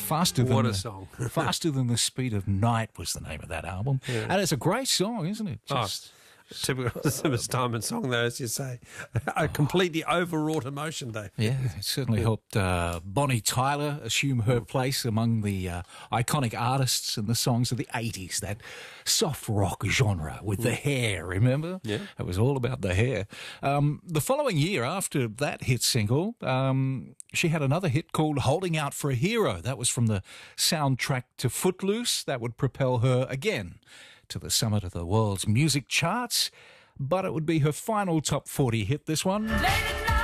What a song. Faster Than the Speed of Night was the name of that album. Yeah. And it's a great song, isn't it? Typical Miss Diamond song, though, as you say. A completely overwrought emotion, Dave. Yeah, it certainly helped Bonnie Tyler assume her place among the iconic artists and the songs of the 80s, that soft rock genre with the hair, remember? Yeah. It was all about the hair. The following year, after that hit single, she had another hit called Holding Out for a Hero. That was from the soundtrack to Footloose. That would propel her again to the summit of the world's music charts, but it would be her final top 40 hit, this one.